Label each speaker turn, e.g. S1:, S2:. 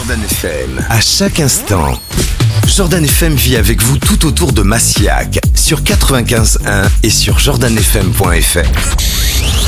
S1: Jordan FM. À chaque instant, Jordan FM vit avec vous tout autour de Massiac, sur 95.1 et sur jordanfm.fr.